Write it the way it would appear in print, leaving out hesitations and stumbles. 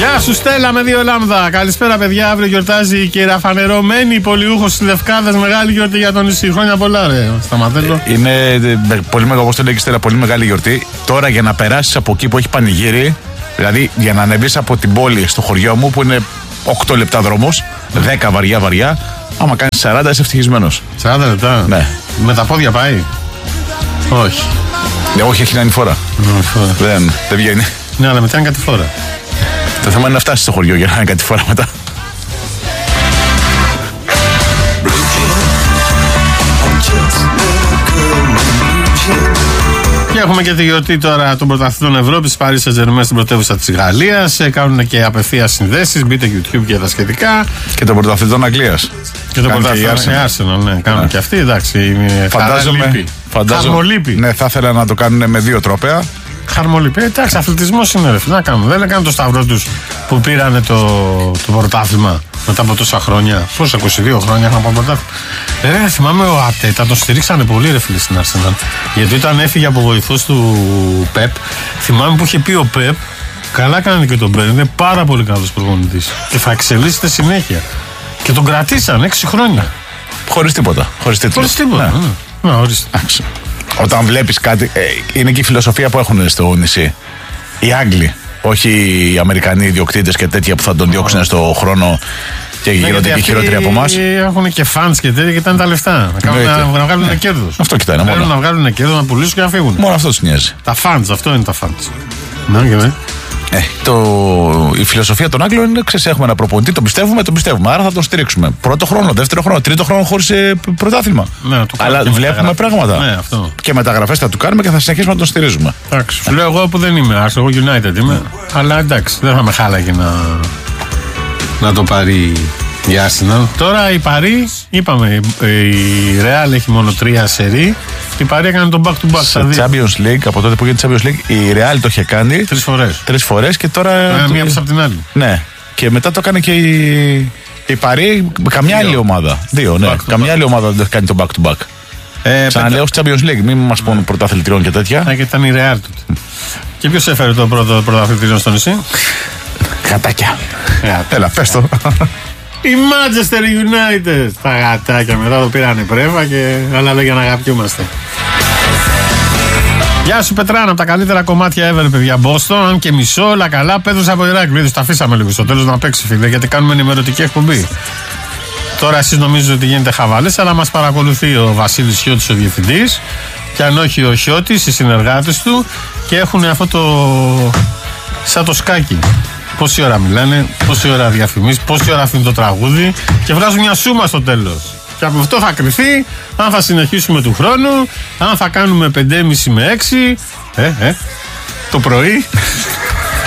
Γεια σου Στέλλα με 2 λάμδα. Καλησπέρα παιδιά, αύριο γιορτάζει η κεραφανερωμένη πολιούχος της Λευκάδας. Μεγάλη γιορτή για τον νησί. Χρόνια πολλά ρε Σταματέλο. Είναι πολύ μεγάλο, όπως το λέει και Στέλλα, πολύ μεγάλη γιορτή. Τώρα για να περάσεις από εκεί που έχει πανηγύρι, δηλαδή για να ανεβείς από την πόλη στο χωριό μου που είναι 8 λεπτά δρόμος, 10 βαριά, άμα κάνεις 40 είσαι ευτυχισμένος. 40 λεπτά. Ναι. Με τα πόδια πάει. Όχι. Όχι, έχει κάνει φορά. Δεν βγαίνει. Ναι, αλλά μετά είναι κάτι φορά. Το θέμα είναι να φτάσει στο χωριό για να είναι κάτι φορά μετά. Και έχουμε και τη γιορτή τώρα των πρωταθλητών Ευρώπης. Παρί Σεν-Ζερμέν στην πρωτεύουσα της Γαλλίας. Κάνουν και απευθείας συνδέσεις. Μπείτε YouTube και τα σχετικά. Και των πρωταθλητών Αγγλίας. Και τον πρωταθλητών Arsenal, ναι. Κάνουν και αυτοί, εντάξει. Φαντάζομαι. Ναι, θα ήθελα να το κάνουν με 2 τρόπαια. Χαρμολυπή, εντάξει, αθλητισμός είναι ρε. Να κάνουν. Δεν έκαναν το σταυρό τους που πήρανε το πρωτάθλημα μετά από τόσα χρόνια. Πόσα, 22 χρόνια είχαν από πρωτάθλημα. Θυμάμαι ο Αρτέτα, τον στηρίξανε πολύ ρε φίλε στην Arsenal. Γιατί όταν έφυγε από βοηθός του Πεπ, θυμάμαι που είχε πει ο Πεπ, καλά κάνανε και τον Πεπ, είναι πάρα πολύ καλός προπονητής. Και θα εξελίσσεται συνέχεια. Και τον κρατήσαν 6 χρόνια. Χωρίς τίποτα. Χωρίς τίποτα. Ναι. Όταν βλέπεις κάτι, είναι και η φιλοσοφία που έχουν στο νησί. Οι Άγγλοι, όχι οι Αμερικανοί ιδιοκτήτες και τέτοια που θα τον διώξουν στο χρόνο και γίνονται και χειρότεροι από εμάς. Έχουν και φαντς και τέτοια και ήταν τα λεφτά. Να βγάλουν κέρδος. Αυτό κοιτάνε μόνο. Θέλουν να βγάλουν κέρδος, να πουλήσουν και να φύγουν. Μόνο αυτό τους νοιάζει. Τα φαντς, αυτό είναι τα φαντς. Ναι. Η φιλοσοφία των Άγγλων είναι: ξέρεις, έχουμε ένα προπονητή, τον πιστεύουμε, άρα θα τον στηρίξουμε. Πρώτο χρόνο, δεύτερο χρόνο, τρίτο χρόνο χωρίς πρωτάθλημα. Ναι, αλλά βλέπουμε πράγματα. Ναι, αυτό. Και μεταγραφές θα του κάνουμε και θα συνεχίσουμε να τον στηρίζουμε. Εντάξει. Σου λέω εγώ που δεν είμαι Arsenal, εγώ United είμαι. Αλλά εντάξει, δεν θα με χάλαγε να το πάρει η Arsenal. Τώρα η Παρί, είπαμε, η Real έχει μόνο 3 σερί. Η Παρί έκανε τον back-to-back. Στο Champions League, από τότε που έγινε Champions League, η Real το είχε κάνει 3 φορές και τώρα. Μία πίσω από την άλλη. Ναι. Και μετά το έκανε και η Παρί, καμιά άλλη ομάδα. 2, ναι. Καμιά άλλη ομάδα δεν το έχει κάνει το back-to-back. Ξαναλέω στο Champions League, μην μας πούν πρωταθλητριών και τέτοια. Και ήταν η Real τότε. Και ποιος έφερε το πρώτο πρωταθλητριό στο νησί? Γατάκια. Έλα, πες το. Η Manchester United. Τα γατάκια μετά το πήρανε πρέβα και άλλα λέγια να αγαπιούμαστε. Γεια σου Πετράνα, από τα καλύτερα κομμάτια ever, παιδιά. Boston, αν και μισό, όλα καλά. Πέδρος από Ηράκλειο. Τα αφήσαμε λίγο στο τέλος να παίξει, φίλε, γιατί κάνουμε ενημερωτική εκπομπή. Τώρα εσείς νομίζετε ότι γίνεται χαβάλες, αλλά μας παρακολουθεί ο Βασίλης Χιώτης, ο διευθυντής. Και αν όχι ο Χιώτης, οι συνεργάτες του. Και έχουν αυτό το. Σαν το σκάκι. Πόση ώρα μιλάνε, πόση ώρα διαφημίσεις, πόση ώρα αφήνει το τραγούδι και βγάζουν μια σούμα στο τέλος. Και από αυτό θα κρυφθεί αν θα συνεχίσουμε του χρόνου, αν θα κάνουμε 5,5 με 6 το πρωί